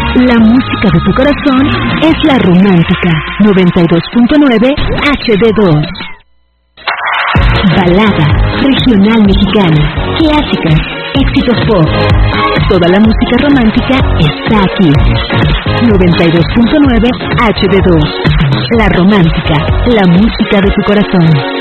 La música de tu corazón es La Romántica 92.9 HD2. Balada, regional mexicana, clásicas, éxitos pop. Toda la música romántica está aquí. 92.9 HD2. La Romántica, la música de tu corazón.